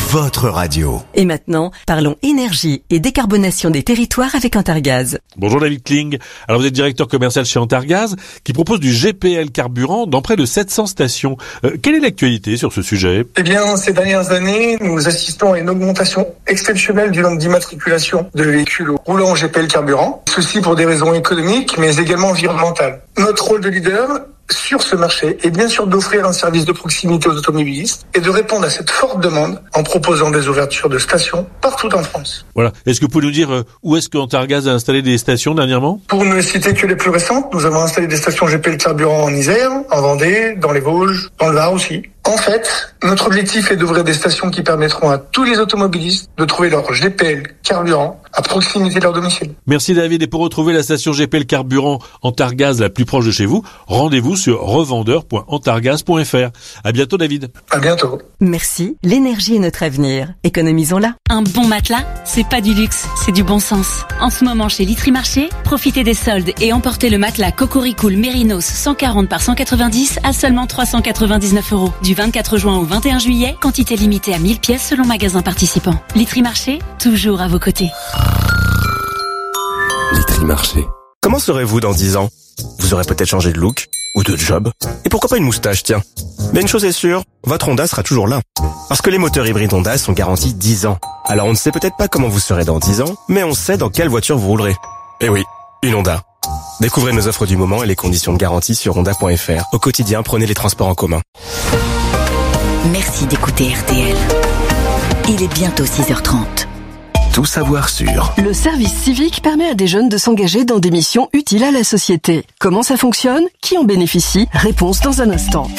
votre radio. Et maintenant, parlons énergie et décarbonation des territoires avec Antargaz. Bonjour David Kling. Alors vous êtes directeur commercial chez Antargaz qui propose du GPL carburant dans près de 700 stations. Quelle est l'actualité sur ce sujet ? Eh bien, ces dernières années, nous assistons à une augmentation exceptionnelle du nombre d'immatriculations de véhicules roulant au GPL carburant. Ceci pour des raisons économiques, mais également environnementales. Notre rôle de leader sur ce marché est bien sûr d'offrir un service de proximité aux automobilistes et de répondre à cette forte demande en proposant des ouvertures de stations partout en France. Voilà. Est-ce que vous pouvez nous dire où est-ce qu'Antargaz a installé des stations dernièrement ? Pour ne citer que les plus récentes, nous avons installé des stations GPL carburant en Isère, en Vendée, dans les Vosges, dans le Var aussi. En fait, notre objectif est d'ouvrir des stations qui permettront à tous les automobilistes de trouver leur GPL carburant à proximité de leur domicile. Merci David. Et pour retrouver la station GPL carburant Antargaz la plus proche de chez vous, rendez-vous sur revendeur.antargaz.fr. À bientôt David. À bientôt. Merci. L'énergie est notre avenir. Économisons-la. Un bon matelas, c'est pas du luxe, c'est du bon sens. En ce moment chez Litry Marché, profitez des soldes et emportez le matelas Cocoricool Mérinos 140 par 190 à seulement 399 €. Du 24 juin au 21 juillet, quantité limitée à 1000 pièces selon magasin participant. Litry Marché, toujours à vos côtés. Litry Marché. Comment serez-vous dans 10 ans ? Vous aurez peut-être changé de look ou de job. Et pourquoi pas une moustache, tiens. Mais une chose est sûre, votre Honda sera toujours là. Parce que les moteurs hybrides Honda sont garantis 10 ans. Alors on ne sait peut-être pas comment vous serez dans 10 ans, mais on sait dans quelle voiture vous roulerez. Eh oui, une Honda. Découvrez nos offres du moment et les conditions de garantie sur honda.fr. Au quotidien, prenez les transports en commun. Merci d'écouter RTL. Il est bientôt 6h30. Tout savoir sur. Le service civique permet à des jeunes de s'engager dans des missions utiles à la société. Comment ça fonctionne ? Qui en bénéficie ? Réponse dans un instant.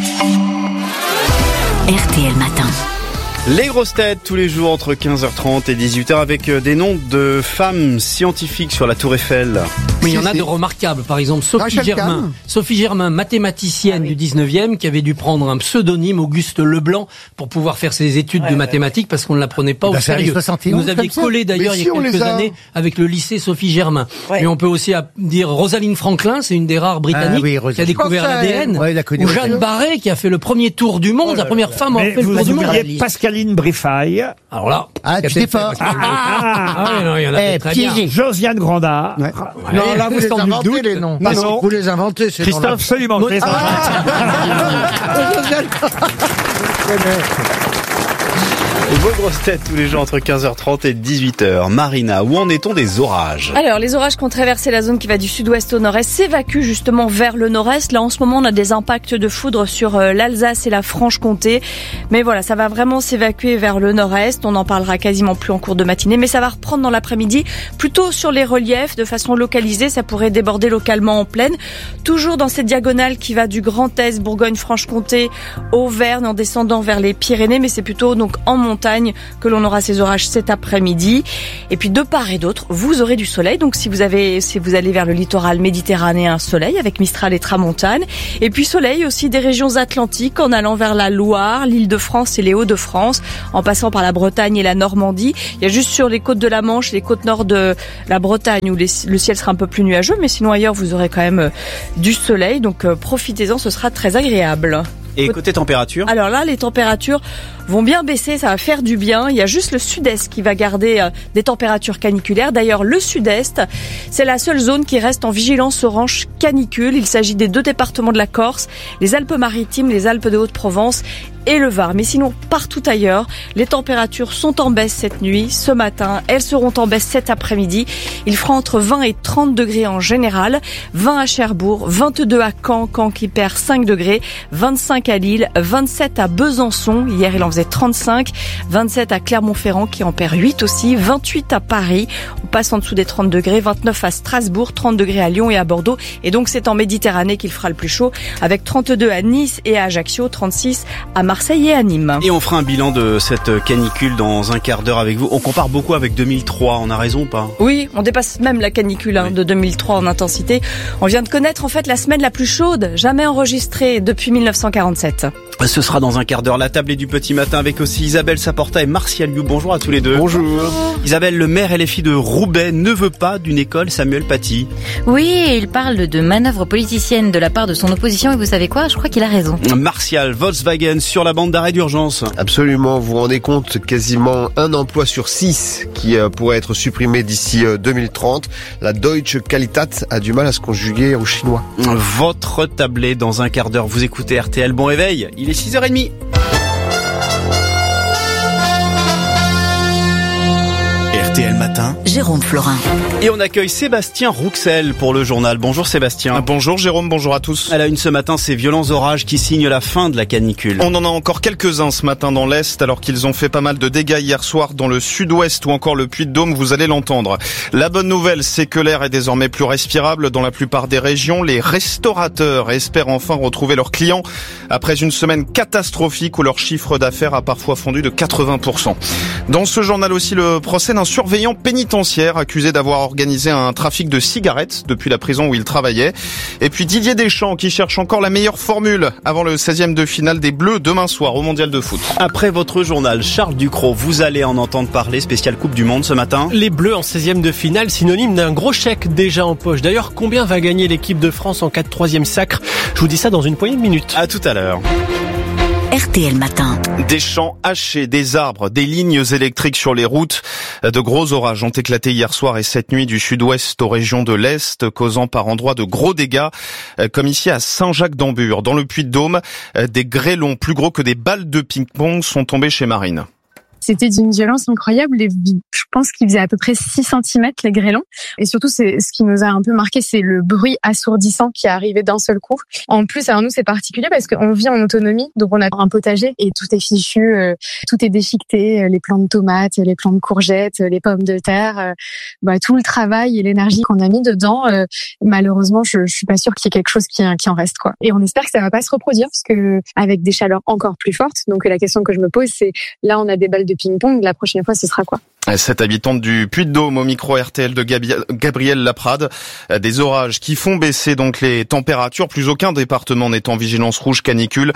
RTL Matin. Les grosses têtes tous les jours entre 15h30 et 18h avec des noms de femmes scientifiques sur la Tour Eiffel. Oui, il y en a de remarquables. Par exemple, Sophie Germain, mathématicienne du 19e, qui avait dû prendre un pseudonyme, Auguste Leblanc, pour pouvoir faire ses études de mathématiques parce qu'on ne la prenait pas au sérieux. Vous nous aviez collé d'ailleurs il y a quelques années avec le lycée Sophie Germain. Mais on peut aussi dire Rosalind Franklin, c'est une des rares britanniques qui a découvert l'ADN. Ou Jeanne Barré, qui a fait le premier tour du monde, la première femme à avoir fait le tour du monde. Pascaline Briffaille. Alors là, tu sais pas. non, il y en a très bien. Josiane Grandard. Ouais. Non, là, vous les inventez, les noms. Non. Vous les inventez, c'est Christophe, absolument. Vos grosses têtes tous les jours entre 15h30 et 18h. Marina, où en est-on des orages ? Alors, les orages qui ont traversé la zone qui va du sud-ouest au nord-est s'évacuent justement vers le nord-est. Là, en ce moment, on a des impacts de foudre sur l'Alsace et la Franche-Comté. Mais voilà, ça va vraiment s'évacuer vers le nord-est. On n'en parlera quasiment plus en cours de matinée, mais ça va reprendre dans l'après-midi, plutôt sur les reliefs, de façon localisée. Ça pourrait déborder localement en plaine. Toujours dans cette diagonale qui va du Grand Est, Bourgogne-Franche-Comté, Auvergne, en descendant vers les Pyrénées, mais c'est plutôt donc en montagne que l'on aura ces orages cet après-midi. Et puis de part et d'autre, vous aurez du soleil. Donc si vous allez vers le littoral méditerranéen, soleil avec Mistral et Tramontane. Et puis soleil aussi des régions atlantiques en allant vers la Loire, l'Île-de-France et les Hauts-de-France, en passant par la Bretagne et la Normandie. Il y a juste sur les côtes de la Manche, les côtes nord de la Bretagne où le ciel sera un peu plus nuageux, mais sinon ailleurs vous aurez quand même du soleil. Donc profitez-en, ce sera très agréable. Et côté température ? Alors là, les températures vont bien baisser, ça va faire du bien. Il y a juste le sud-est qui va garder des températures caniculaires. D'ailleurs, le sud-est, c'est la seule zone qui reste en vigilance orange canicule. Il s'agit des 2 départements de la Corse, les Alpes-Maritimes, les Alpes de Haute-Provence et le Var. Mais sinon, partout ailleurs, les températures sont en baisse cette nuit, ce matin. Elles seront en baisse cet après-midi. Il fera entre 20 et 30 degrés en général. 20 à Cherbourg, 22 à Caen qui perd 5 degrés, 25 à Lille, 27 à Besançon. Hier, il en faisait 35, 27 à Clermont-Ferrand qui en perd 8 aussi, 28 à Paris. On passe en dessous des 30 degrés, 29 à Strasbourg, 30 degrés à Lyon et à Bordeaux. Et donc, c'est en Méditerranée qu'il fera le plus chaud avec 32 à Nice et à Ajaccio, 36 à Marseille et à Nîmes. Et on fera un bilan de cette canicule dans un quart d'heure avec vous. On compare beaucoup avec 2003, on a raison ou pas ? Oui, on dépasse même la canicule de 2003 en intensité. On vient de connaître en fait la semaine la plus chaude jamais enregistrée depuis 1947. Ce sera dans un quart d'heure. La table est du petit matin avec aussi Isabelle Saporta et Martial Liu. Bonjour à tous les deux. Bonjour. Isabelle, le maire LFI de Roubaix ne veut pas d'une école Samuel Paty. Oui, il parle de manœuvre politicienne de la part de son opposition et vous savez quoi ? Je crois qu'il a raison. Martial, Volkswagen sur la bande d'arrêt d'urgence. Absolument, vous vous rendez compte, quasiment un emploi sur 6 qui pourrait être supprimé d'ici 2030. La Deutsche Qualität a du mal à se conjuguer au chinois. Votre tablé dans un quart d'heure. Vous écoutez RTL, bon réveil. Il est 6h30. RTL Matin, Jérôme Florin. Et on accueille Sébastien Rouxel pour le journal. Bonjour Sébastien. Bonjour Jérôme, bonjour à tous. À la une ce matin, ces violents orages qui signent la fin de la canicule. On en a encore quelques-uns ce matin dans l'Est, alors qu'ils ont fait pas mal de dégâts hier soir dans le sud-ouest ou encore le Puy-de-Dôme, vous allez l'entendre. La bonne nouvelle, c'est que l'air est désormais plus respirable dans la plupart des régions. Les restaurateurs espèrent enfin retrouver leurs clients après une semaine catastrophique où leur chiffre d'affaires a parfois fondu de 80%. Dans ce journal aussi, le procès d'un surveillant pénitentiaire accusé d'avoir organisé un trafic de cigarettes depuis la prison où il travaillait. Et puis Didier Deschamps qui cherche encore la meilleure formule avant le 16e de finale des Bleus demain soir au Mondial de foot. Après votre journal, Charles Ducrot, vous allez en entendre parler, spécial Coupe du Monde ce matin. Les Bleus en 16e de finale, synonyme d'un gros chèque déjà en poche. D'ailleurs, combien va gagner l'équipe de France en cas de 3e sacre ? Je vous dis ça dans une poignée de minutes. À tout à l'heure. RTL Matin. Des champs hachés, des arbres, des lignes électriques sur les routes. De gros orages ont éclaté hier soir et cette nuit du sud-ouest aux régions de l'Est, causant par endroits de gros dégâts, comme ici à Saint-Jacques-d'Ambure. Dans le Puy-de-Dôme, des grêlons plus gros que des balles de ping-pong sont tombés chez Marine. C'était d'une violence incroyable. Je pense qu'il faisait à peu près 6 cm les grêlons. Et surtout, c'est ce qui nous a un peu marqué, c'est le bruit assourdissant qui est arrivé d'un seul coup. En plus, alors nous, c'est particulier parce qu'on vit en autonomie. Donc, on a un potager et tout est fichu, tout est déchiqueté. Les plants de tomates, les plants de courgettes, les pommes de terre. Tout le travail et l'énergie qu'on a mis dedans, malheureusement, je suis pas sûre qu'il y ait quelque chose qui en reste, quoi. Et on espère que ça va pas se reproduire parce que avec des chaleurs encore plus fortes. Donc, la question que je me pose, c'est là, on a des balles de ping-pong. La prochaine fois, ce sera quoi? Cette habitante du Puy-de-Dôme au micro RTL de Gabrielle Laprade. Des orages qui font baisser donc les températures. Plus aucun département n'est en vigilance rouge canicule.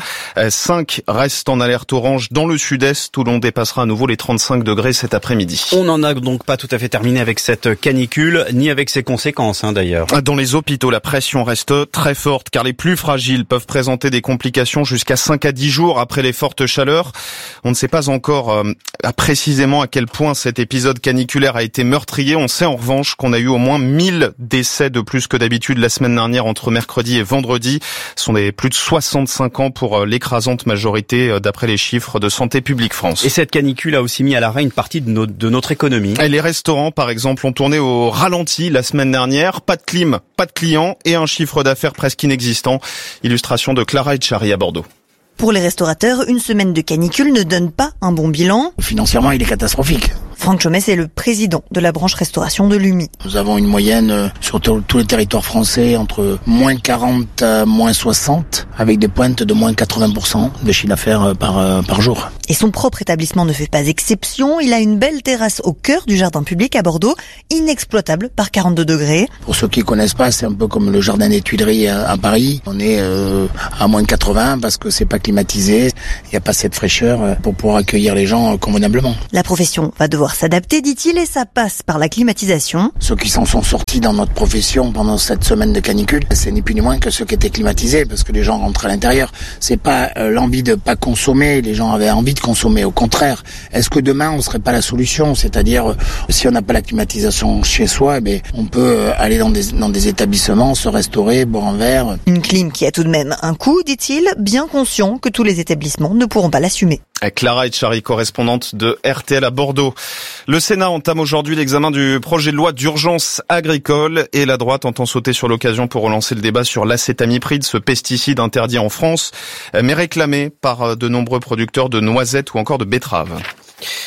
5 restent en alerte orange dans le sud-est où l'on dépassera à nouveau les 35 degrés cet après-midi. On n'en a donc pas tout à fait terminé avec cette canicule, ni avec ses conséquences d'ailleurs. Dans les hôpitaux, la pression reste très forte car les plus fragiles peuvent présenter des complications jusqu'à 5 à 10 jours après les fortes chaleurs. On ne sait pas encore précisément à quel point cet épisode caniculaire a été meurtrier. On sait en revanche qu'on a eu au moins 1000 décès de plus que d'habitude la semaine dernière entre mercredi et vendredi. Ce sont des plus de 65 ans pour l'écrasante majorité d'après les chiffres de Santé publique France. Et cette canicule a aussi mis à l'arrêt une partie de notre économie. Et les restaurants, par exemple, ont tourné au ralenti la semaine dernière. Pas de clim, pas de clients et un chiffre d'affaires presque inexistant. Illustration de Clara Etchari à Bordeaux. Pour les restaurateurs, une semaine de canicule ne donne pas un bon bilan. Financièrement, il est catastrophique. Franck Chomès est le président de la branche restauration de l'UMI. Nous avons une moyenne sur tout le territoire français entre moins 40 à moins 60, avec des pointes de moins 80% de chiffre d'affaires par jour. Et son propre établissement ne fait pas exception. Il a une belle terrasse au cœur du jardin public à Bordeaux, inexploitable par 42 degrés. Pour ceux qui connaissent pas, c'est un peu comme le jardin des Tuileries à Paris. On est à moins 80 parce que c'est pas climatisé. Il n'y a pas cette fraîcheur pour pouvoir accueillir les gens convenablement. La profession va devoir s'adapter, dit-il, et ça passe par la climatisation. Ceux qui s'en sont sortis dans notre profession pendant cette semaine de canicule, c'est ni plus ni moins que ceux qui étaient climatisés parce que les gens rentrent à l'intérieur. C'est pas l'envie de pas consommer, les gens avaient envie de consommer. Au contraire, est-ce que demain on serait pas la solution? C'est-à-dire, si on n'a pas la climatisation chez soi, on peut aller dans des établissements, se restaurer, boire un verre. Une clim qui a tout de même un coût, dit-il, bien conscient que tous les établissements ne pourront pas l'assumer. Clara Etchari, correspondante de RTL à Bordeaux. Le Sénat entame aujourd'hui l'examen du projet de loi d'urgence agricole et la droite entend sauter sur l'occasion pour relancer le débat sur l'acétamipride, ce pesticide interdit en France, mais réclamé par de nombreux producteurs de noisettes ou encore de betteraves.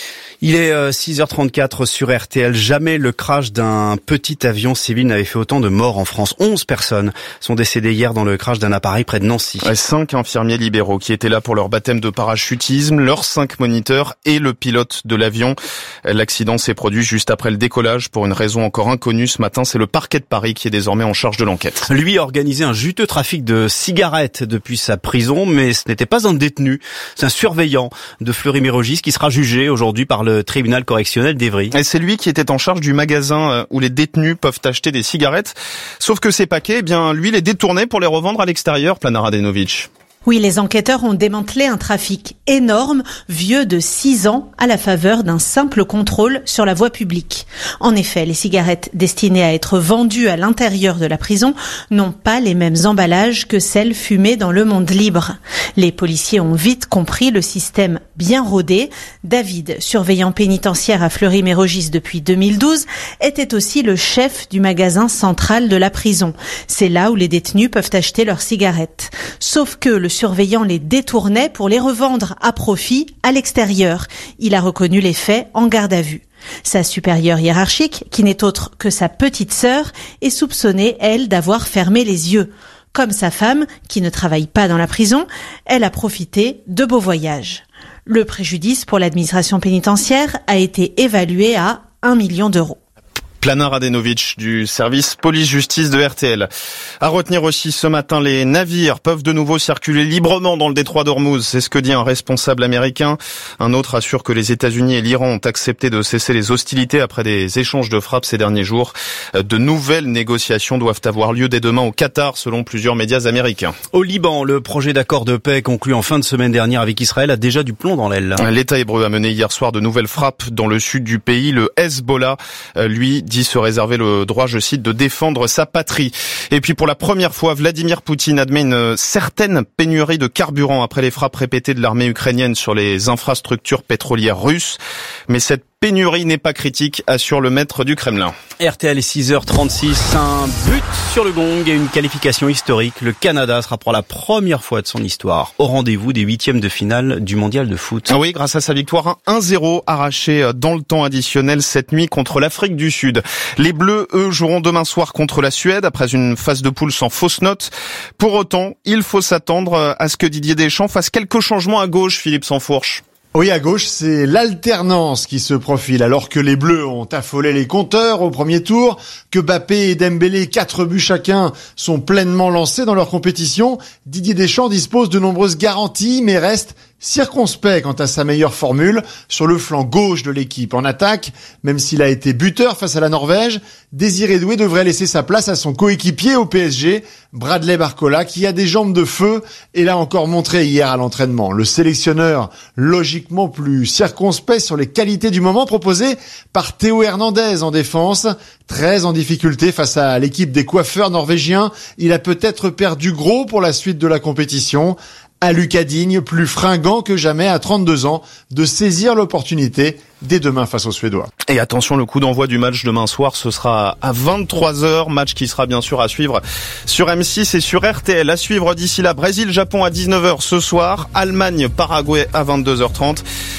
Il est 6h34 sur RTL. Jamais le crash d'un petit avion civil n'avait fait autant de morts en France. 11 personnes sont décédées hier dans le crash d'un appareil près de Nancy. 5 infirmiers libéraux qui étaient là pour leur baptême de parachutisme, leurs 5 moniteurs et le pilote de l'avion. L'accident s'est produit juste après le décollage pour une raison encore inconnue. Ce matin, c'est le parquet de Paris qui est désormais en charge de l'enquête. Lui a organisé un juteux trafic de cigarettes depuis sa prison, mais ce n'était pas un détenu. C'est un surveillant de Fleury-Mérogis qui sera jugé aujourd'hui par le tribunal correctionnel d'Évry. Et c'est lui qui était en charge du magasin où les détenus peuvent acheter des cigarettes. Sauf que ces paquets, lui les détournait pour les revendre à l'extérieur, Plana Radenovic. Oui, les enquêteurs ont démantelé un trafic énorme, vieux de 6 ans, à la faveur d'un simple contrôle sur la voie publique. En effet, les cigarettes destinées à être vendues à l'intérieur de la prison n'ont pas les mêmes emballages que celles fumées dans le monde libre. Les policiers ont vite compris le système bien rodé. David, surveillant pénitentiaire à Fleury-Mérogis depuis 2012, était aussi le chef du magasin central de la prison. C'est là où les détenus peuvent acheter leurs cigarettes. Sauf que le surveillant les détournait pour les revendre à profit à l'extérieur. Il a reconnu les faits en garde à vue. Sa supérieure hiérarchique, qui n'est autre que sa petite sœur, est soupçonnée, elle, d'avoir fermé les yeux. Comme sa femme, qui ne travaille pas dans la prison, elle a profité de beaux voyages. Le préjudice pour l'administration pénitentiaire a été évalué à 1 million d'euros. Plana Radenovic du service police-justice de RTL. À retenir aussi ce matin, les navires peuvent de nouveau circuler librement dans le détroit d'Ormuz. C'est ce que dit un responsable américain. Un autre assure que les États-Unis et l'Iran ont accepté de cesser les hostilités après des échanges de frappes ces derniers jours. De nouvelles négociations doivent avoir lieu dès demain au Qatar, selon plusieurs médias américains. Au Liban, le projet d'accord de paix conclu en fin de semaine dernière avec Israël a déjà du plomb dans l'aile. L'État hébreu a mené hier soir de nouvelles frappes dans le sud du pays. Le Hezbollah, lui, dit se réserver le droit, je cite, de défendre sa patrie. Et puis pour la première fois, Vladimir Poutine admet une certaine pénurie de carburant après les frappes répétées de l'armée ukrainienne sur les infrastructures pétrolières russes. Mais cette pénurie n'est pas critique, assure le maître du Kremlin. RTL 6h36, un but sur le gong et une qualification historique. Le Canada sera pour la première fois de son histoire au rendez-vous des 8e de finale du mondial de foot. Oui, grâce à sa victoire 1-0 arrachée dans le temps additionnel cette nuit contre l'Afrique du Sud. Les Bleus, eux, joueront demain soir contre la Suède après une phase de poule sans fausse note. Pour autant, il faut s'attendre à ce que Didier Deschamps fasse quelques changements à gauche, Philippe Sansfourche. Oui, à gauche, c'est l'alternance qui se profile. Alors que les Bleus ont affolé les compteurs au premier tour, que Mbappé et Dembélé, 4 buts chacun, sont pleinement lancés dans leur compétition, Didier Deschamps dispose de nombreuses garanties, mais reste circonspect quant à sa meilleure formule sur le flanc gauche de l'équipe. En attaque, même s'il a été buteur face à la Norvège, Désiré Doué devrait laisser sa place à son coéquipier au PSG, Bradley Barcola, qui a des jambes de feu et l'a encore montré hier à l'entraînement. Le sélectionneur, logiquement plus circonspect sur les qualités du moment, proposé par Théo Hernandez en défense, très en difficulté face à l'équipe des coiffeurs norvégiens. Il a peut-être perdu gros pour la suite de la compétition. À Lucas Digne, plus fringant que jamais à 32 ans, de saisir l'opportunité dès demain face aux Suédois. Et attention, le coup d'envoi du match demain soir, ce sera à 23h, match qui sera bien sûr à suivre sur M6 et sur RTL. À suivre d'ici là, Brésil-Japon à 19h ce soir, Allemagne-Paraguay à 22h30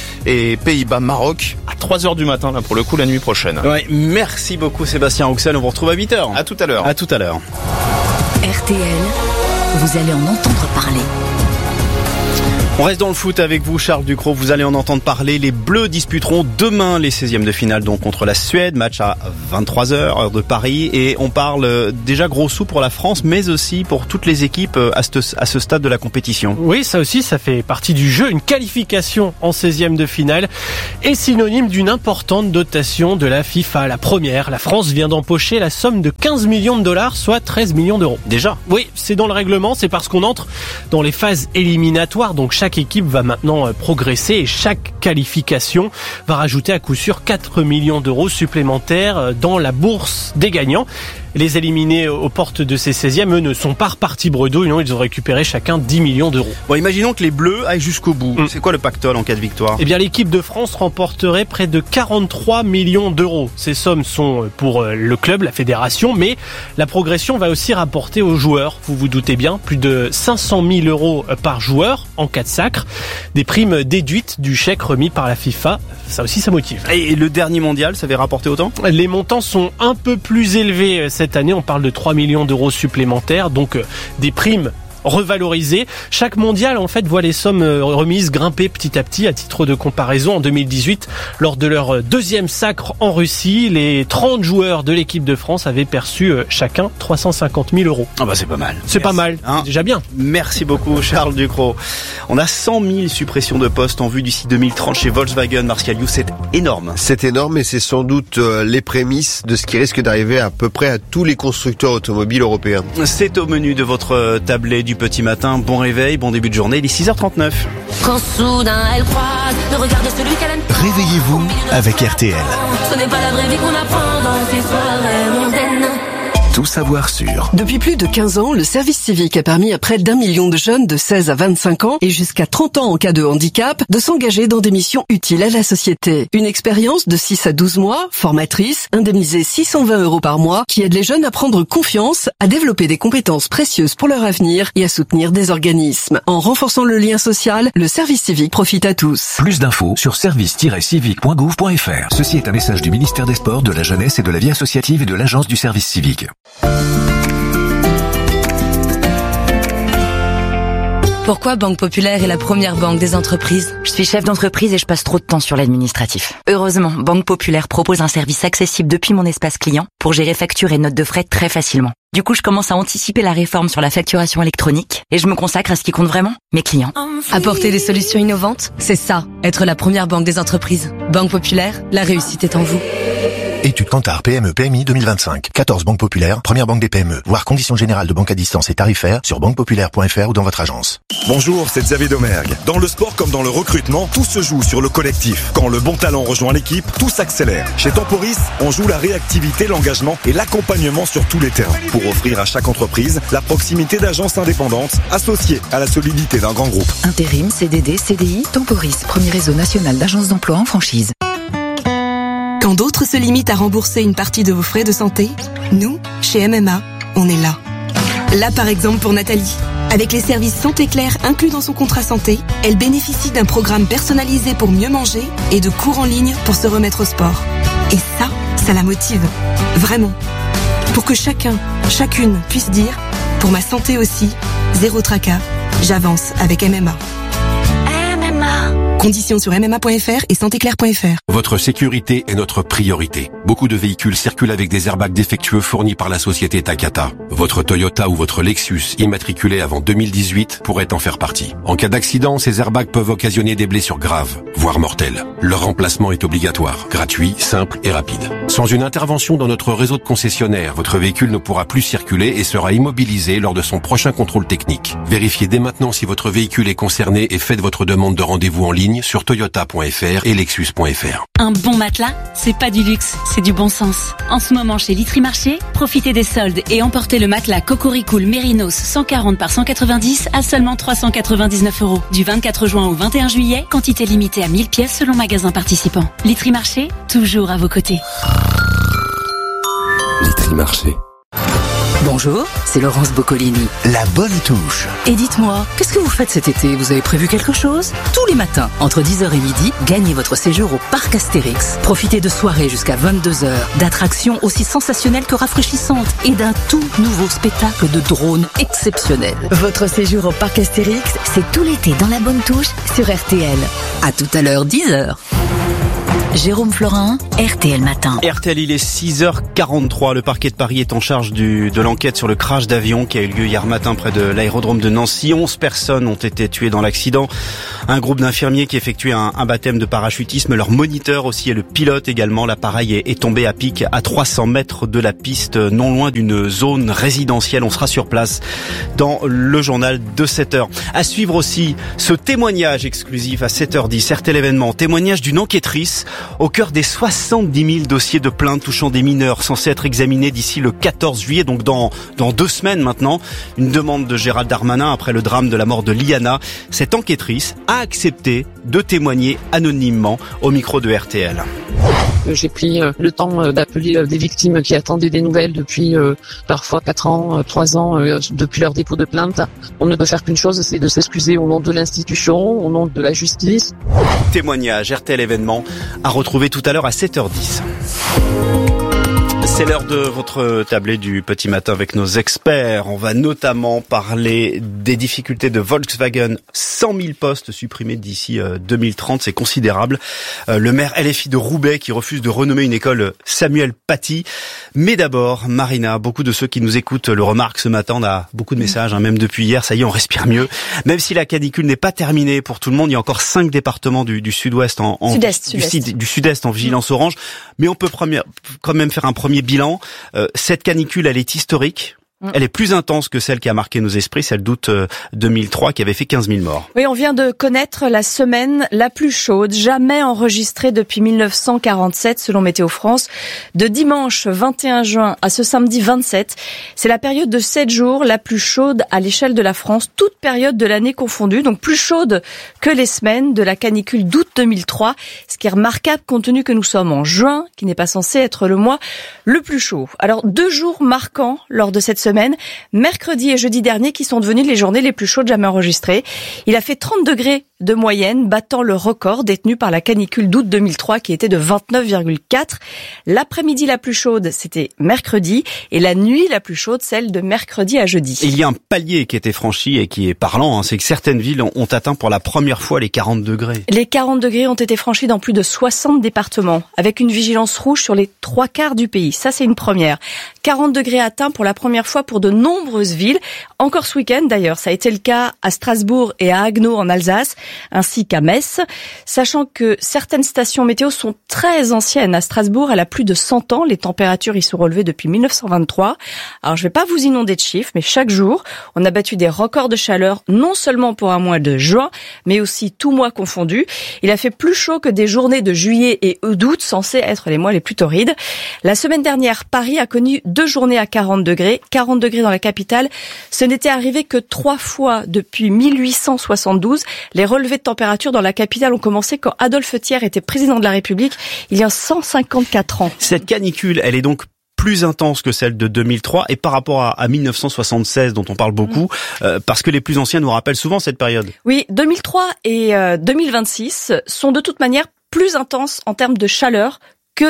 et Pays-Bas-Maroc à 3h du matin, là pour le coup la nuit prochaine. Ouais, merci beaucoup Sébastien Rouxel, on vous retrouve à 8h. À tout à l'heure. À tout à l'heure. RTL, vous allez en entendre parler. On reste dans le foot avec vous, Charles Ducrot. Vous allez en entendre parler. Les Bleus disputeront demain les 16e de finale donc contre la Suède. Match à 23h, heure de Paris. Et on parle déjà gros sous pour la France, mais aussi pour toutes les équipes à ce stade de la compétition. Oui, ça aussi, ça fait partie du jeu. Une qualification en 16e de finale est synonyme d'une importante dotation de la FIFA. La première, la France vient d'empocher la somme de 15 millions de dollars, soit 13 millions d'euros. Déjà ? Oui, c'est dans le règlement. C'est parce qu'on entre dans les phases éliminatoires. Donc chaque équipe va maintenant progresser et chaque qualification va rajouter à coup sûr 4 millions d'euros supplémentaires dans la bourse des gagnants. Les éliminés aux portes de ces 16e, eux, ne sont pas repartis bredouille, non, ils ont récupéré chacun 10 millions d'euros. Bon, imaginons que les Bleus aillent jusqu'au bout. C'est quoi le pactole en cas de victoire? Eh bien, l'équipe de France remporterait près de 43 millions d'euros. Ces sommes sont pour le club, la fédération, mais la progression va aussi rapporter aux joueurs. Vous vous doutez bien, plus de 500 000 euros par joueur en cas de sacre. Des primes déduites du chèque remis par la FIFA. Ça aussi, ça motive. Et le dernier mondial, ça avait rapporté autant? Les montants sont un peu plus élevés cette année. On parle de 3 millions d'euros supplémentaires, donc des primes revalorisées. Chaque mondial, en fait, voit les sommes remises grimper petit à petit. À titre de comparaison, en 2018, lors de leur deuxième sacre en Russie, les 30 joueurs de l'équipe de France avaient perçu chacun 350 000 euros. Ah bah c'est pas mal. C'est pas mal, c'est déjà bien. Merci beaucoup Charles Ducrot. On a 100 000 suppressions de postes en vue d'ici 2030 chez Volkswagen. Martial You, c'est énorme. C'est énorme et c'est sans doute les prémices de ce qui risque d'arriver à peu près à tous les constructeurs automobiles européens. C'est au menu de votre tablé du petit matin. Bon réveil, bon début de journée, il est 6h39. Quand soudain elle croise le regard de celui qu'elle aime. Réveillez-vous avec RTL. Ce n'est pas la vraie vie qu'on apprend dans ces soirées mondaines. Tout savoir sur. Depuis plus de 15 ans, le service civique a permis à près d'1 million de jeunes de 16 à 25 ans et jusqu'à 30 ans en cas de handicap de s'engager dans des missions utiles à la société. Une expérience de 6 à 12 mois, formatrice, indemnisée 620 € par mois, qui aide les jeunes à prendre confiance, à développer des compétences précieuses pour leur avenir et à soutenir des organismes. En renforçant le lien social, le service civique profite à tous. Plus d'infos sur service-civique.gouv.fr. Ceci est un message du ministère des Sports, de la Jeunesse et de la Vie associative et de l'Agence du service civique. Pourquoi Banque Populaire est la première banque des entreprises? Je suis chef d'entreprise et je passe trop de temps sur l'administratif. Heureusement, Banque Populaire propose un service accessible depuis mon espace client pour gérer factures et notes de frais très facilement. Du coup, je commence à anticiper la réforme sur la facturation électronique et je me consacre à ce qui compte vraiment, mes clients. Apporter des solutions innovantes, c'est ça, être la première banque des entreprises. Banque Populaire, la réussite est en vous. Étude Kantar PME PMI 2025. 14 banques populaires, première banque des PME. Voir conditions générales de banque à distance et tarifaires sur banquepopulaire.fr ou dans votre agence. Bonjour, c'est Xavier Domergue. Dans le sport comme dans le recrutement, tout se joue sur le collectif. Quand le bon talent rejoint l'équipe, tout s'accélère. Chez Temporis, on joue la réactivité, l'engagement et l'accompagnement sur tous les terrains pour offrir à chaque entreprise la proximité d'agences indépendantes associées à la solidité d'un grand groupe. Intérim, CDD, CDI, Temporis, premier réseau national d'agences d'emploi en franchise. Quand d'autres se limitent à rembourser une partie de vos frais de santé, nous, chez MMA, on est là. Là, par exemple, pour Nathalie. Avec les services Santé Claire inclus dans son contrat santé, elle bénéficie d'un programme personnalisé pour mieux manger et de cours en ligne pour se remettre au sport. Et ça la motive. Vraiment. Pour que chacun, chacune puisse dire, pour ma santé aussi, zéro tracas, j'avance avec MMA. Conditions sur mma.fr et santéclair.fr. Votre sécurité est notre priorité. Beaucoup de véhicules circulent avec des airbags défectueux fournis par la société Takata. Votre Toyota ou votre Lexus immatriculé avant 2018 pourrait en faire partie. En cas d'accident, ces airbags peuvent occasionner des blessures graves, voire mortelles. Leur remplacement est obligatoire, gratuit, simple et rapide. Sans une intervention dans notre réseau de concessionnaires, votre véhicule ne pourra plus circuler et sera immobilisé lors de son prochain contrôle technique. Vérifiez dès maintenant si votre véhicule est concerné et faites votre demande de rendez-vous en ligne sur toyota.fr et lexus.fr. Un bon matelas, c'est pas du luxe, c'est du bon sens. En ce moment chez Litry Marché, profitez des soldes et emportez le matelas Cocoricool Mérinos 140 par 190 à seulement 399 €. Du 24 juin au 21 juillet, quantité limitée à 1000 pièces selon magasin participant. Litry Marché, toujours à vos côtés. Litry Marché. Bonjour, c'est Laurence Boccolini. La bonne touche. Et dites-moi, qu'est-ce que vous faites cet été? Vous avez prévu quelque chose? Tous les matins, entre 10h et midi, gagnez votre séjour au parc Astérix. Profitez de soirées jusqu'à 22h, d'attractions aussi sensationnelles que rafraîchissantes et d'un tout nouveau spectacle de drones exceptionnel. Votre séjour au parc Astérix, c'est tout l'été dans la bonne touche sur RTL. À tout à l'heure, 10h. Jérôme Florin, RTL Matin. RTL, il est 6h43. Le parquet de Paris est en charge de l'enquête sur le crash d'avion qui a eu lieu hier matin près de l'aérodrome de Nancy. 11 personnes ont été tuées dans l'accident. Un groupe d'infirmiers qui effectuait un baptême de parachutisme. Leur moniteur aussi et le pilote également. L'appareil est tombé à pic à 300 mètres de la piste, non loin d'une zone résidentielle. On sera sur place dans le journal de 7h. À suivre aussi ce témoignage exclusif à 7h10. RTL événement. Témoignage d'une enquêtrice Au cœur des 70 000 dossiers de plainte touchant des mineurs censés être examinés d'ici le 14 juillet, donc dans 2 semaines maintenant. Une demande de Gérald Darmanin après le drame de la mort de Liana. Cette enquêtrice a accepté de témoigner anonymement au micro de RTL. J'ai pris le temps d'appeler des victimes qui attendaient des nouvelles depuis parfois 4 ans, 3 ans, depuis leur dépôt de plainte. On ne peut faire qu'une chose, c'est de s'excuser au nom de l'institution, au nom de la justice. Témoignage RTL événement à retrouver tout à l'heure à 7h10. C'est l'heure de votre tablée du petit matin avec nos experts. On va notamment parler des difficultés de Volkswagen. 100 000 postes supprimés d'ici 2030, c'est considérable. Le maire LFI de Roubaix qui refuse de renommer une école Samuel Paty. Mais d'abord, Marina, beaucoup de ceux qui nous écoutent le remarquent ce matin. On a beaucoup de messages, même depuis hier. Ça y est, on respire mieux. Même si la canicule n'est pas terminée pour tout le monde, il y a encore 5 départements du sud-ouest du sud-est en vigilance orange. Mais on peut quand même faire un premier bilan. Cette canicule, elle est historique. Elle est plus intense que celle qui a marqué nos esprits, celle d'août 2003 qui avait fait 15 000 morts. Oui, on vient de connaître la semaine la plus chaude jamais enregistrée depuis 1947 selon Météo France. De dimanche 21 juin à ce samedi 27, c'est la période de 7 jours la plus chaude à l'échelle de la France, toute période de l'année confondue, donc plus chaude que les semaines de la canicule d'août 2003, ce qui est remarquable compte tenu que nous sommes en juin, qui n'est pas censé être le mois le plus chaud. Alors 2 jours marquants lors de cette semaine, mercredi et jeudi dernier, qui sont devenus les journées les plus chaudes jamais enregistrées. Il a fait 30 degrés de moyenne, battant le record détenu par la canicule d'août 2003 qui était de 29,4. L'après-midi la plus chaude, c'était mercredi, et la nuit la plus chaude, celle de mercredi à jeudi. Il y a un palier qui a été franchi et qui est parlant, c'est que certaines villes ont atteint pour la première fois les 40 degrés. Les 40 degrés ont été franchis dans plus de 60 départements, avec une vigilance rouge sur les 3/4 du pays. Ça, c'est une première. 40 degrés atteints pour la première fois pour de nombreuses villes. Encore ce week-end d'ailleurs, ça a été le cas à Strasbourg et à Haguenau en Alsace, ainsi qu'à Metz. Sachant que certaines stations météo sont très anciennes. À Strasbourg, elle a plus de 100 ans. Les températures y sont relevées depuis 1923. Alors je vais pas vous inonder de chiffres, mais chaque jour, on a battu des records de chaleur, non seulement pour un mois de juin, mais aussi tout mois confondu. Il a fait plus chaud que des journées de juillet et d'août, censés être les mois les plus torrides. La semaine dernière, Paris a connu 2 journées à 40 degrés. 40 degrés dans la capitale, ce n'était arrivé que 3 fois depuis 1872. Les relevés de température dans la capitale ont commencé quand Adolphe Thiers était président de la République, il y a 154 ans. Cette canicule, elle est donc plus intense que celle de 2003 et par rapport à 1976 dont on parle beaucoup, parce que les plus anciens nous rappellent souvent cette période. Oui, 2003 et 2026 sont de toute manière plus intenses en termes de chaleur que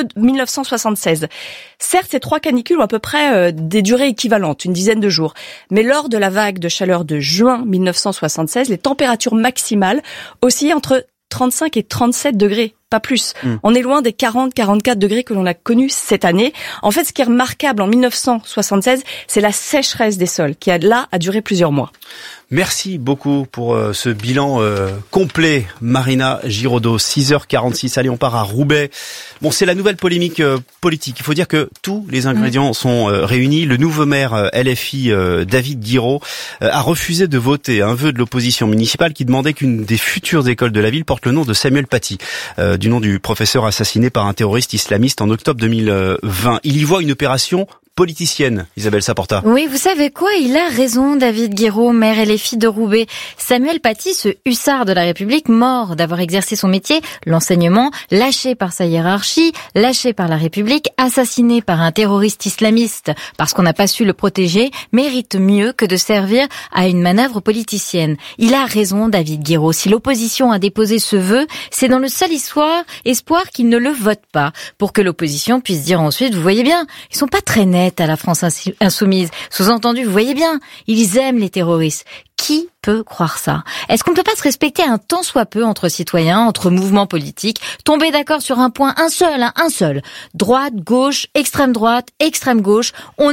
1976. Certes, ces 3 canicules ont à peu près des durées équivalentes, une dizaine de jours. Mais lors de la vague de chaleur de juin 1976, les températures maximales oscillaient entre 35 et 37 degrés, pas plus. On est loin des 40-44 degrés que l'on a connus cette année. En fait, ce qui est remarquable en 1976, c'est la sécheresse des sols qui a duré plusieurs mois. Merci beaucoup pour ce bilan complet, Marina Giraudot. 6h46, allez, on part à Roubaix. Bon, c'est la nouvelle polémique politique. Il faut dire que tous les ingrédients sont réunis. Le nouveau maire LFI, David Guiraud, a refusé de voter un vœu de l'opposition municipale qui demandait qu'une des futures écoles de la ville porte le nom de Samuel Paty, du nom du professeur assassiné par un terroriste islamiste en octobre 2020. Il y voit une opération politicienne, Isabelle Saporta. Oui, vous savez quoi? Il a raison, David Guiraud, maire LFI de Roubaix. Samuel Paty, ce hussard de la République, mort d'avoir exercé son métier, l'enseignement, lâché par sa hiérarchie, lâché par la République, assassiné par un terroriste islamiste parce qu'on n'a pas su le protéger, mérite mieux que de servir à une manœuvre politicienne. Il a raison, David Guiraud. Si l'opposition a déposé ce vœu, c'est dans le seul espoir qu'il ne le vote pas, pour que l'opposition puisse dire ensuite, vous voyez bien, ils sont pas très nets à la France insoumise. Sous-entendu, vous voyez bien, ils aiment les terroristes. Qui peut croire ça? Est-ce qu'on ne peut pas se respecter un tant soit peu entre citoyens, entre mouvements politiques, tomber d'accord sur un point, un seul. Droite, gauche, extrême gauche, on est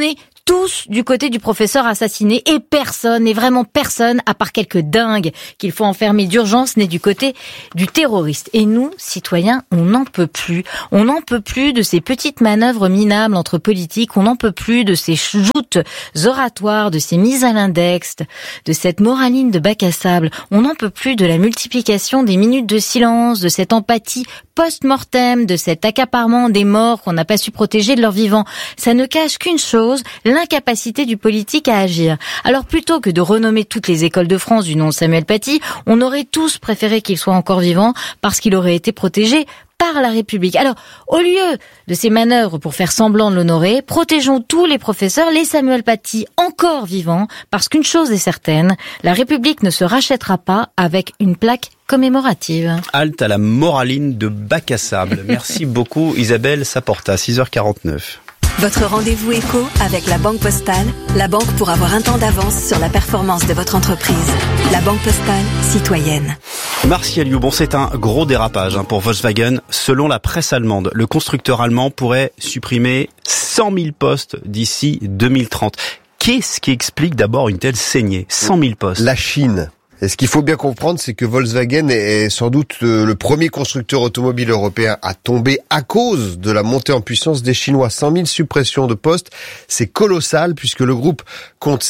tous du côté du professeur assassiné et personne, et vraiment personne, à part quelques dingues qu'il faut enfermer d'urgence, n'est du côté du terroriste. Et nous, citoyens, on n'en peut plus. On n'en peut plus de ces petites manœuvres minables entre politiques, on n'en peut plus de ces joutes oratoires, de ces mises à l'index, de cette moraline de bac à sable. On n'en peut plus de la multiplication des minutes de silence, de cette empathie post-mortem, de cet accaparement des morts qu'on n'a pas su protéger de leurs vivants. Ça ne cache qu'une chose, l'incapacité du politique à agir. Alors plutôt que de renommer toutes les écoles de France du nom de Samuel Paty, on aurait tous préféré qu'il soit encore vivant parce qu'il aurait été protégé par la République. Alors, au lieu de ces manœuvres pour faire semblant de l'honorer, protégeons tous les professeurs, les Samuel Paty encore vivants, parce qu'une chose est certaine, la République ne se rachètera pas avec une plaque commémorative. Halte à la moraline de bac à sable. Merci beaucoup Isabelle Saporta, 6h49. Votre rendez-vous éco avec la Banque Postale, la banque pour avoir un temps d'avance sur la performance de votre entreprise. La Banque Postale, citoyenne. Martial You, bon, c'est un gros dérapage pour Volkswagen. Selon la presse allemande, le constructeur allemand pourrait supprimer 100 000 postes d'ici 2030. Qu'est-ce qui explique d'abord une telle saignée? 100 000 postes. La Chine. Et ce qu'il faut bien comprendre, c'est que Volkswagen est sans doute le premier constructeur automobile européen à tomber à cause de la montée en puissance des Chinois. 100 000 suppressions de postes, c'est colossal puisque le groupe compte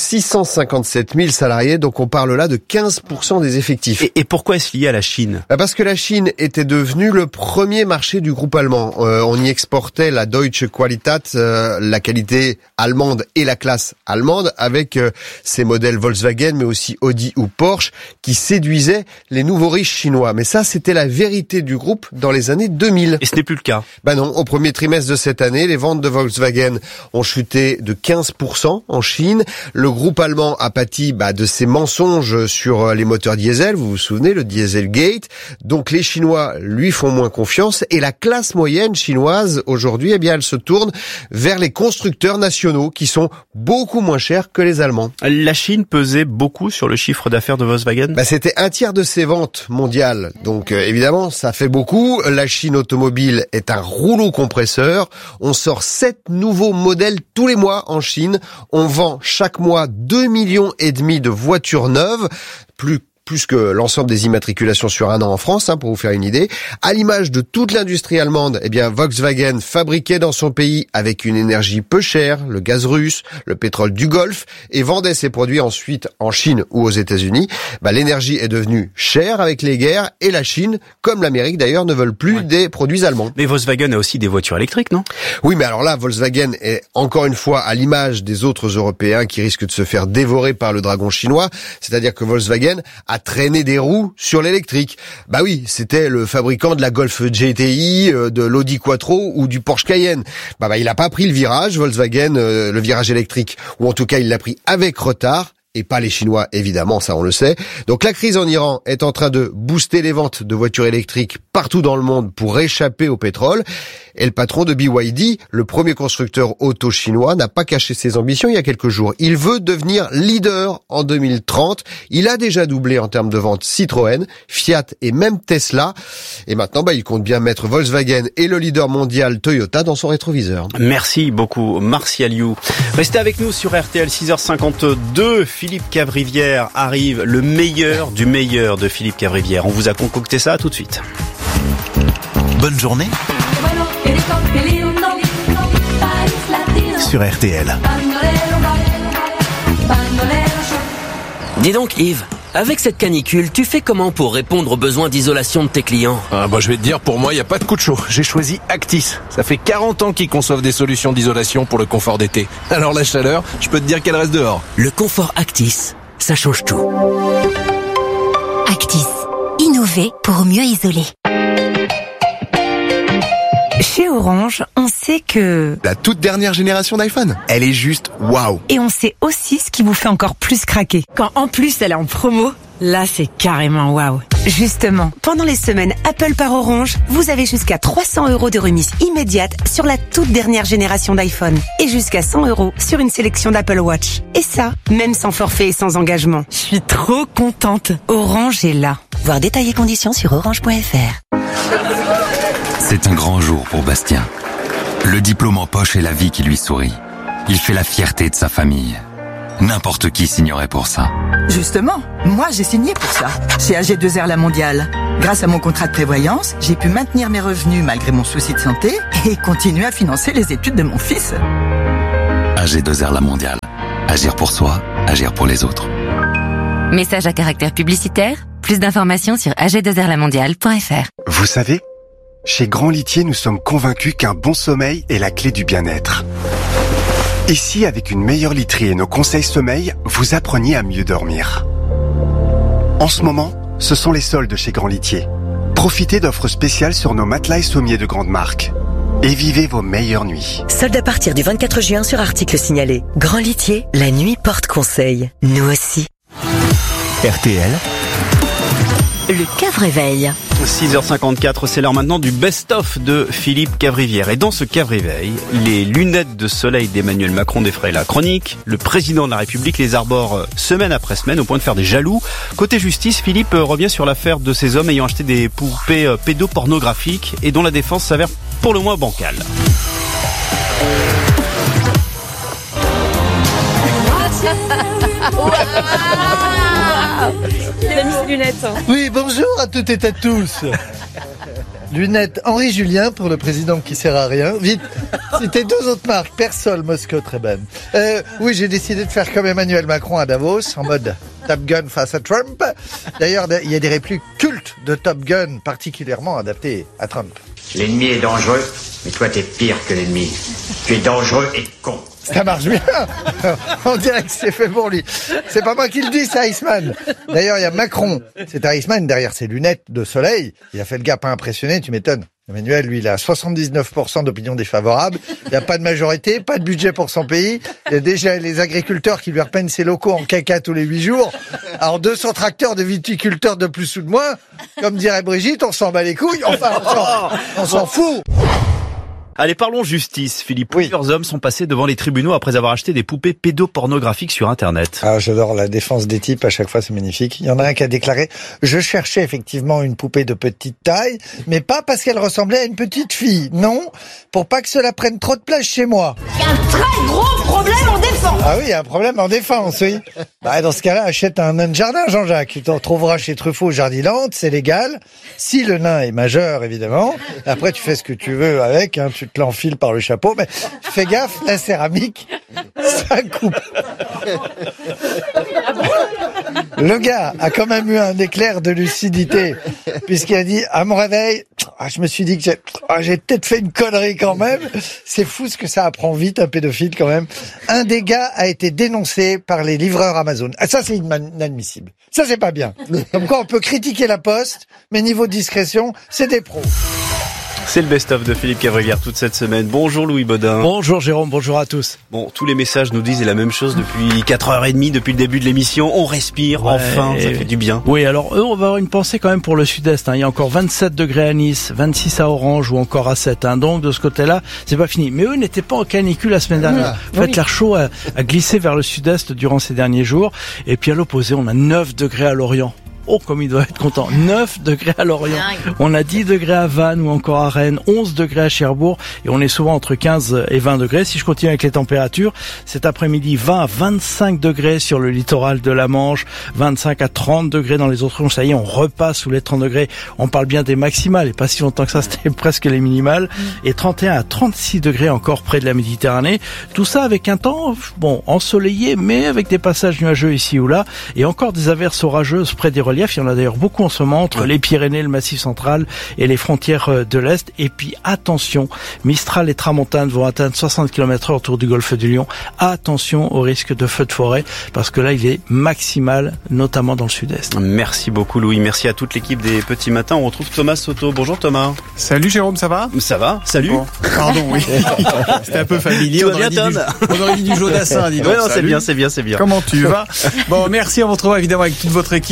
657 000 salariés, donc on parle là de 15% des effectifs. Et pourquoi est-ce lié à la Chine? Parce que la Chine était devenue le premier marché du groupe allemand. On y exportait la Deutsche Qualität, la qualité allemande et la classe allemande, avec ses modèles Volkswagen, mais aussi Audi ou Porsche, qui séduisait les nouveaux riches chinois. Mais ça, c'était la vérité du groupe dans les années 2000. Et ce n'est plus le cas. Non, au premier trimestre de cette année, les ventes de Volkswagen ont chuté de 15% en Chine. Le groupe allemand a pâti de ces mensonges sur les moteurs diesel, vous vous souvenez, le Dieselgate. Donc les Chinois lui font moins confiance et la classe moyenne chinoise, aujourd'hui, elle se tourne vers les constructeurs nationaux qui sont beaucoup moins chers que les Allemands. La Chine pesait beaucoup sur le chiffre d'affaires de Volkswagen. C'était un tiers de ses ventes mondiales. Donc évidemment, ça fait beaucoup. La Chine automobile est un rouleau compresseur. On sort 7 nouveaux modèles tous les mois en Chine. On vend chaque mois 2,5 millions de voitures neuves. Plus que l'ensemble des immatriculations sur un an en France, pour vous faire une idée. À l'image de toute l'industrie allemande, Volkswagen fabriquait dans son pays avec une énergie peu chère, le gaz russe, le pétrole du Golfe, et vendait ses produits ensuite en Chine ou aux États-Unis. L'énergie est devenue chère avec les guerres, et la Chine, comme l'Amérique d'ailleurs, ne veulent plus des produits allemands. Mais Volkswagen a aussi des voitures électriques, non? Oui, mais alors là, Volkswagen est encore une fois à l'image des autres Européens qui risquent de se faire dévorer par le dragon chinois, c'est-à-dire que Volkswagen a traîné des roues sur l'électrique. Oui, c'était le fabricant de la Golf GTI, de l'Audi Quattro ou du Porsche Cayenne. Il a pas pris le virage, Volkswagen, le virage électrique, ou en tout cas il l'a pris avec retard. Et pas les Chinois, évidemment, ça on le sait. Donc la crise en Iran est en train de booster les ventes de voitures électriques partout dans le monde pour échapper au pétrole. Et le patron de BYD, le premier constructeur auto chinois, n'a pas caché ses ambitions il y a quelques jours. Il veut devenir leader en 2030. Il a déjà doublé en termes de ventes Citroën, Fiat et même Tesla. Et maintenant, il compte bien mettre Volkswagen et le leader mondial Toyota dans son rétroviseur. Merci beaucoup, Martial You. Restez avec nous sur RTL, 6h52. Philippe Cavrivière arrive, le meilleur du meilleur de Philippe Cavrivière. On vous a concocté ça tout de suite. Bonne journée sur RTL. Dis donc Yves, avec cette canicule, tu fais comment pour répondre aux besoins d'isolation de tes clients? Je vais te dire, pour moi, il n'y a pas de coup de chaud. J'ai choisi Actis. Ça fait 40 ans qu'ils conçoivent des solutions d'isolation pour le confort d'été. Alors la chaleur, je peux te dire qu'elle reste dehors. Le confort Actis, ça change tout. Actis, innover pour mieux isoler. Chez Orange, on sait que... la toute dernière génération d'iPhone, elle est juste waouh. Et on sait aussi ce qui vous fait encore plus craquer. Quand en plus elle est en promo, là c'est carrément waouh. Justement, pendant les semaines Apple par Orange, vous avez jusqu'à 300 € de remise immédiate sur la toute dernière génération d'iPhone. Et jusqu'à 100 € sur une sélection d'Apple Watch. Et ça, même sans forfait et sans engagement. Je suis trop contente. Orange est là. Voir détails et conditions sur orange.fr. C'est un grand jour pour Bastien. Le diplôme en poche et la vie qui lui sourit. Il fait la fierté de sa famille. N'importe qui signerait pour ça. Justement, moi j'ai signé pour ça, chez AG2R La Mondiale. Grâce à mon contrat de prévoyance, j'ai pu maintenir mes revenus malgré mon souci de santé et continuer à financer les études de mon fils. AG2R La Mondiale. Agir pour soi, agir pour les autres. Message à caractère publicitaire. Plus d'informations sur ag2rlamondiale.fr. Vous savez, chez Grand Litier, nous sommes convaincus qu'un bon sommeil est la clé du bien-être. Et si, avec une meilleure literie et nos conseils sommeil, vous appreniez à mieux dormir? En ce moment, ce sont les soldes chez Grand Litier. Profitez d'offres spéciales sur nos matelas et sommiers de grande marque. Et vivez vos meilleures nuits. Soldes à partir du 24 juin sur articles signalés. Grand Litier, la nuit porte conseil. Nous aussi. RTL. Le Cave-Réveil. 6h54, c'est l'heure maintenant du best-of de Philippe Cavrivière. Et dans ce Cave-Réveil, les lunettes de soleil d'Emmanuel Macron défraient la chronique. Le président de la République les arbore semaine après semaine au point de faire des jaloux. Côté justice, Philippe revient sur l'affaire de ces hommes ayant acheté des poupées pédopornographiques et dont la défense s'avère pour le moins bancale. Il a mis ses lunettes. Oui, bonjour à toutes et à tous. Lunettes Henri Julien pour le président qui sert à rien. Vite, citez deux autres marques, Persol, Moscow, Treben. Oui, j'ai décidé de faire comme Emmanuel Macron à Davos, en mode Top Gun face à Trump. D'ailleurs, il y a des répliques cultes de Top Gun particulièrement adaptées à Trump. L'ennemi est dangereux, mais toi t'es pire que l'ennemi. Tu es dangereux et con. Ça marche bien. On dirait que c'est fait pour lui. C'est pas moi qui le dis, c'est Iceman. D'ailleurs, il y a Macron. C'est Iceman derrière ses lunettes de soleil. Il a fait le gars pas impressionné, tu m'étonnes. Emmanuel, lui, il a 79% d'opinion défavorable. Il n'y a pas de majorité, pas de budget pour son pays. Il y a déjà les agriculteurs qui lui repeignent ses locaux en caca tous les 8 jours. Alors 200 tracteurs de viticulteurs de plus ou de moins. Comme dirait Brigitte, on s'en bat les couilles. Enfin, on s'en fout. Allez, parlons justice, Philippe. Plusieurs hommes sont passés devant les tribunaux après avoir acheté des poupées pédopornographiques sur Internet. Ah, j'adore la défense des types, à chaque fois c'est magnifique. Il y en a un qui a déclaré « Je cherchais effectivement une poupée de petite taille, mais pas parce qu'elle ressemblait à une petite fille. Non, pour pas que cela prenne trop de place chez moi. » Il y a un très gros problème en défense. Ah oui, il y a un problème en défense, oui. Bah, dans ce cas-là, achète un nain de jardin, Jean-Jacques. Tu t'en trouveras chez Truffaut Jardiland, c'est légal. Si le nain est majeur, évidemment. Après, tu fais ce que tu veux avec, hein, tu te l'enfiles par le chapeau, mais fais gaffe, la céramique, ça coupe. Le gars a quand même eu un éclair de lucidité, puisqu'il a dit, à mon réveil, je me suis dit que j'ai peut-être fait une connerie quand même. C'est fou ce que ça apprend vite, un pédophile quand même. Un des gars a été dénoncé par les livreurs Amazon. Ah, ça, c'est inadmissible. Ça, c'est pas bien. Comme quoi, on peut critiquer la Poste, mais niveau discrétion, c'est des pros. C'est le best-of de Philippe Cavrivière toute cette semaine. Bonjour Louis Baudin. Bonjour Jérôme, bonjour à tous. Bon, tous les messages nous disent la même chose depuis 4h30, depuis le début de l'émission. On respire, enfin, ça fait du bien. Oui, alors on va avoir une pensée quand même pour le sud-est. Il y a encore 27 degrés à Nice, 26 à Orange ou encore à 7. Donc de ce côté-là, c'est pas fini. Mais eux n'étaient pas en canicule la semaine dernière. En fait, l'air chaud a glissé vers le sud-est durant ces derniers jours. Et puis à l'opposé, on a 9 degrés à Lorient. Oh, comme il doit être content. 9 degrés à Lorient. On a 10 degrés à Vannes ou encore à Rennes, 11 degrés à Cherbourg et on est souvent entre 15 et 20 degrés. Si je continue avec les températures, cet après-midi, 20 à 25 degrés sur le littoral de la Manche, 25 à 30 degrés dans les autres régions. Ça y est, on repasse sous les 30 degrés. On parle bien des maximales et pas si longtemps que ça, c'était presque les minimales. Et 31 à 36 degrés encore près de la Méditerranée. Tout ça avec un temps, bon, ensoleillé, mais avec des passages nuageux ici ou là et encore des averses orageuses près des reliefs. Il y en a d'ailleurs beaucoup en ce moment entre les Pyrénées, le Massif central et les frontières de l'Est. Et puis attention, Mistral et Tramontane vont atteindre 60 km/h autour du golfe du Lion. Attention au risque de feu de forêt parce que là il est maximal, notamment dans le sud-est. Merci beaucoup Louis, merci à toute l'équipe des Petits Matins. On retrouve Thomas Soto. Bonjour Thomas. Salut Jérôme, ça va ? Ça va, salut. Bon, pardon, oui. C'était un peu familier. On aurait dit du Jodassin, dis donc. Ouais, non, c'est bien. Comment tu vas ? Bon, merci, on vous retrouvera évidemment avec toute votre équipe demain.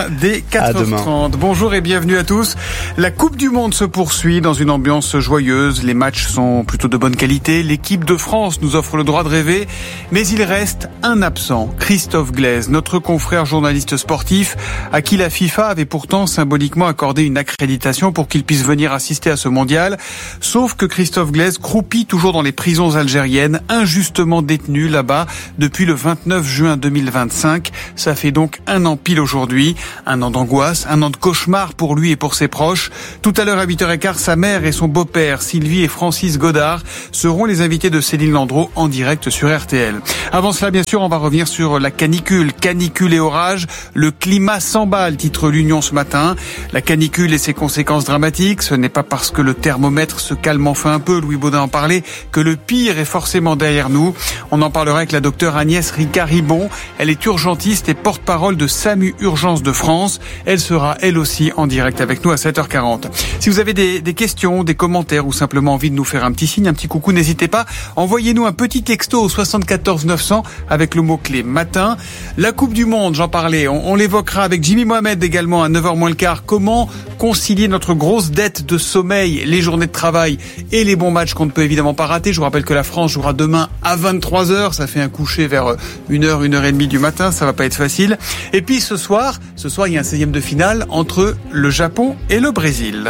dès 4h30. Bonjour et bienvenue à tous. La Coupe du Monde se poursuit dans une ambiance joyeuse. Les matchs sont plutôt de bonne qualité. L'équipe de France nous offre le droit de rêver. Mais il reste un absent, Christophe Glaise, notre confrère journaliste sportif, à qui la FIFA avait pourtant symboliquement accordé une accréditation pour qu'il puisse venir assister à ce mondial. Sauf que Christophe Glaise croupit toujours dans les prisons algériennes, injustement détenu là-bas depuis le 29 juin 2025. Ça fait donc un an pile aujourd'hui. Un an d'angoisse, un an de cauchemar pour lui et pour ses proches. Tout à l'heure à 8h15, sa mère et son beau-père, Sylvie et Francis Godard, seront les invités de Céline Landreau en direct sur RTL. Avant cela, bien sûr, on va revenir sur la canicule. Canicule et orage, le climat s'emballe, titre l'Union ce matin. La canicule et ses conséquences dramatiques, ce n'est pas parce que le thermomètre se calme enfin un peu, Louis Baudin en parlait, que le pire est forcément derrière nous. On en parlera avec la docteure Agnès Ricard-Ribon. Elle est urgentiste et porte-parole de SAMU Urgence de France. Elle sera, elle aussi, en direct avec nous à 7h40. Si vous avez des questions, des commentaires ou simplement envie de nous faire un petit signe, un petit coucou, n'hésitez pas. Envoyez-nous un petit texto au 74 900 avec le mot-clé matin. La Coupe du Monde, j'en parlais, on l'évoquera avec Jimmy Mohamed également à 9h moins le quart. Comment concilier notre grosse dette de sommeil, les journées de travail et les bons matchs qu'on ne peut évidemment pas rater. Je vous rappelle que la France jouera demain à 23h. Ça fait un coucher vers 1h, 1h30 du matin. Ça va pas être facile. Et puis ce soir, il y a un 16e de finale entre le Japon et le Brésil.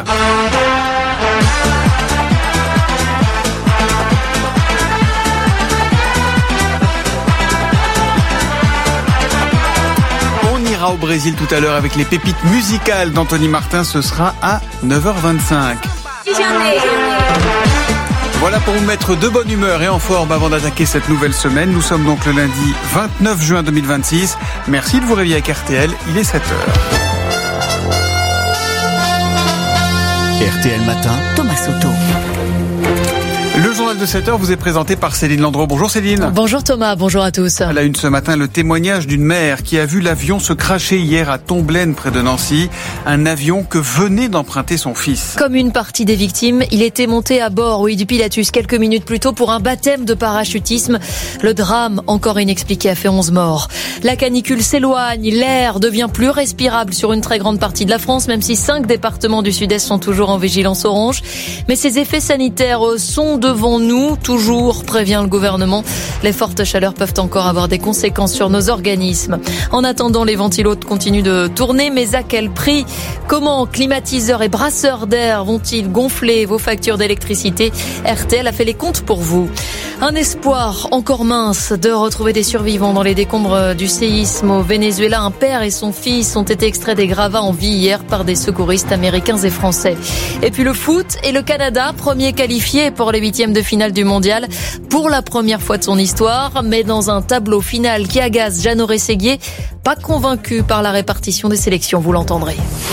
Au Brésil tout à l'heure avec les pépites musicales d'Anthony Martin, ce sera à 9h25. Voilà pour vous mettre de bonne humeur et en forme avant d'attaquer cette nouvelle semaine. Nous sommes donc le lundi 29 juin 2026. Merci de vous réveiller avec RTL, il est 7h. RTL Matin, Thomas Soto. Le journal de 7h vous est présenté par Céline Landreau. Bonjour Céline. Bonjour Thomas, bonjour à tous. À la une ce matin, le témoignage d'une mère qui a vu l'avion se cracher hier à Tomblaine près de Nancy. Un avion que venait d'emprunter son fils. Comme une partie des victimes, il était monté à bord, du Pilatus quelques minutes plus tôt pour un baptême de parachutisme. Le drame, encore inexpliqué, a fait 11 morts. La canicule s'éloigne, l'air devient plus respirable sur une très grande partie de la France, même si 5 départements du sud-est sont toujours en vigilance orange. Mais ces effets sanitaires sont devant nous, toujours, prévient le gouvernement. Les fortes chaleurs peuvent encore avoir des conséquences sur nos organismes. En attendant, les ventilos continuent de tourner, mais à quel prix ? Comment climatiseurs et brasseurs d'air vont-ils gonfler vos factures d'électricité ? RTL a fait les comptes pour vous. Un espoir encore mince de retrouver des survivants dans les décombres du séisme au Venezuela. Un père et son fils ont été extraits des gravats en vie hier par des secouristes américains et français. Et puis le foot et le Canada, premier qualifié pour les 8e de finale du mondial pour la première fois de son histoire, mais dans un tableau final qui agace Jeannot Rességuier, pas convaincu par la répartition des sélections, vous l'entendrez.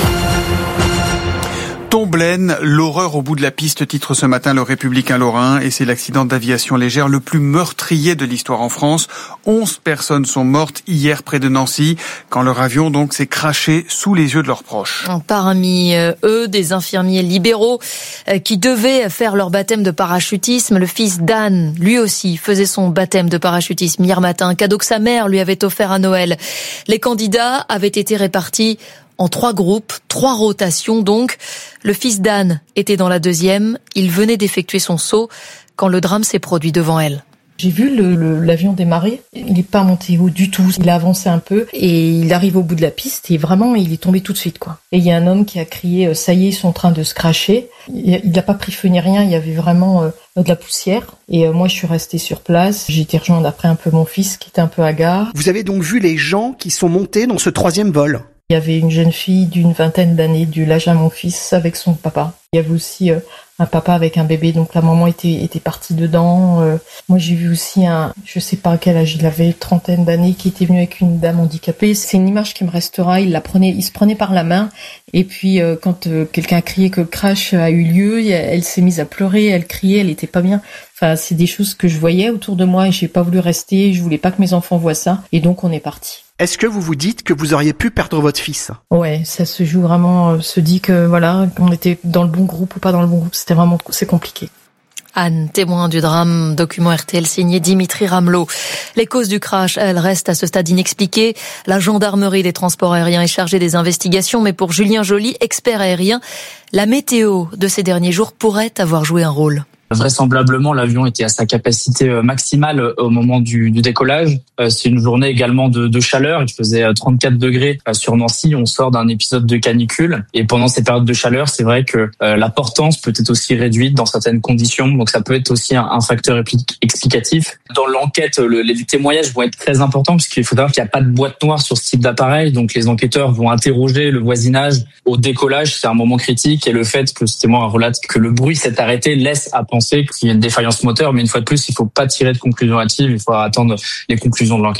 Tomblaine, l'horreur au bout de la piste, titre ce matin le Républicain lorrain, et c'est l'accident d'aviation légère le plus meurtrier de l'histoire en France. 11 personnes sont mortes hier près de Nancy, quand leur avion donc s'est craché sous les yeux de leurs proches. Parmi eux, des infirmiers libéraux qui devaient faire leur baptême de parachutisme. Le fils d'Anne, lui aussi, faisait son baptême de parachutisme hier matin, un cadeau que sa mère lui avait offert à Noël. Les candidats avaient été répartis en 3 groupes, 3 rotations donc. Le fils d'Anne était dans la 2e. Il venait d'effectuer son saut quand le drame s'est produit devant elle. J'ai vu l'avion démarrer. Il n'est pas monté haut du tout. Il a avancé un peu et il arrive au bout de la piste et vraiment il est tombé tout de suite, quoi. Et il y a un homme qui a crié « ça y est, ils sont en train de se cracher ». Il n'a pas pris feu ni rien. Il y avait vraiment de la poussière. Et moi, je suis restée sur place. J'ai été rejoindre après un peu mon fils qui était un peu hagard. Vous avez donc vu les gens qui sont montés dans ce 3e vol ? Il y avait une jeune fille d'une 20aine d'années, du l'âge à mon fils, avec son papa. Il y avait aussi un papa avec un bébé, donc la maman était partie dedans. Moi, j'ai vu aussi je sais pas à quel âge il avait, 30aine d'années, qui était venu avec une dame handicapée. C'est une image qui me restera. Il se prenait par la main. Et puis, quand quelqu'un a crié que le crash a eu lieu, elle s'est mise à pleurer, elle criait, elle était pas bien. Enfin, c'est des choses que je voyais autour de moi et j'ai pas voulu rester. Je voulais pas que mes enfants voient ça. Et donc, on est parti. Est-ce que vous vous dites que vous auriez pu perdre votre fils ? Ouais, ça se joue vraiment, se dit que voilà, qu'on était dans le bon groupe ou pas dans le bon groupe, c'est compliqué. Anne, témoin du drame, document RTL signé Dimitri Ramelot. Les causes du crash, elles, restent à ce stade inexpliquées. La gendarmerie des transports aériens est chargée des investigations, mais pour Julien Joly, expert aérien, la météo de ces derniers jours pourrait avoir joué un rôle. Vraisemblablement, l'avion était à sa capacité maximale au moment du décollage. C'est une journée également de chaleur. Il faisait 34 degrés sur Nancy. On sort d'un épisode de canicule. Et pendant ces périodes de chaleur, c'est vrai que la portance peut être aussi réduite dans certaines conditions. Donc ça peut être aussi un facteur explicatif. Dans l'enquête, les témoignages vont être très importants parce qu'il faut savoir qu'il n'y a pas de boîte noire sur ce type d'appareil. Donc les enquêteurs vont interroger le voisinage au décollage. C'est un moment critique. Et le fait que ce témoin relate que le bruit s'est arrêté laisse à penser qu'il y a une défaillance moteur, mais une fois de plus, il ne faut pas tirer de conclusions hâtives, il faut attendre les conclusions de l'enquête.